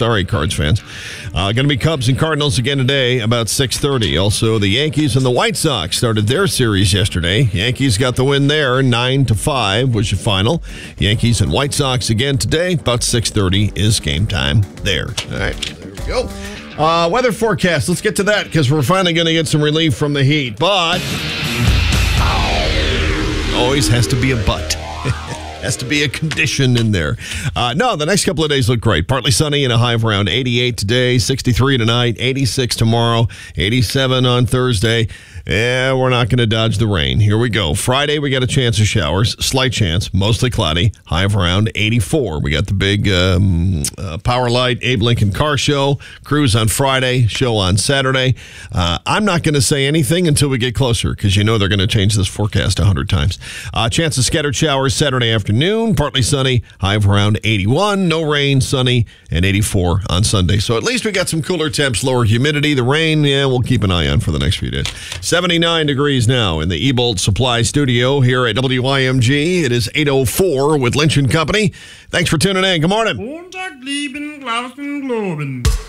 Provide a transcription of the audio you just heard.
Sorry, Cards fans. Going to be Cubs and Cardinals again today about 6:30. Also, the Yankees and the White Sox started their series yesterday. Yankees got the win there. 9-5 was your final. Yankees and White Sox again today. About 6:30 is game time there. All right, there we go. Weather forecast. Let's get to that because we're finally going to get some relief from the heat. But always has to be a but. Has to be a condition in there. No, the next couple of days look great. Partly sunny and a high of around 88 today, 63 tonight, 86 tomorrow, 87 on Thursday. Yeah, we're not going to dodge the rain. Here we go. Friday, we got a chance of showers. Slight chance, mostly cloudy, high of around 84. We got the big Power Light Abe Lincoln Car Show. Cruise on Friday, show on Saturday. I'm not going to say anything until we get closer because you know they're going to change this forecast 100 times. Chance of scattered showers Saturday afternoon, partly sunny, high of around 81. No rain, sunny, and 84 on Sunday. So at least we got some cooler temps, lower humidity. The rain, yeah, we'll keep an eye on for the next few days. 79 degrees now in the Ebolt Supply Studio here at WYMG. It is 8:04 with Lynch & Company. Thanks for tuning in. Good morning.